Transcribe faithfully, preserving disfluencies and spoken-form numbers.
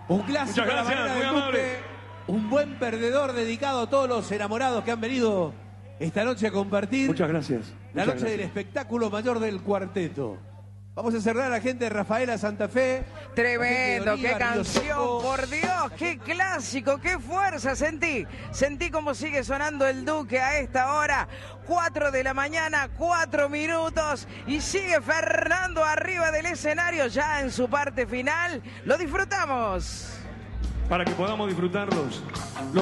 Un clásico. Muchas gracias, a la muy manera del amable. Duque. Un buen perdedor dedicado a todos los enamorados que han venido esta noche a compartir. Muchas gracias. La Muchas noche gracias. del espectáculo mayor del cuarteto. Vamos a cerrar a la gente de Rafaela Santa Fe. Tremendo, qué Oliva, Río canción, Seco. por Dios, qué clásico, qué fuerza sentí. Sentí cómo sigue sonando el Duque a esta hora, cuatro de la mañana, cuatro minutos, y sigue Fernando arriba del escenario ya en su parte final. Lo disfrutamos. Para que podamos disfrutarlos.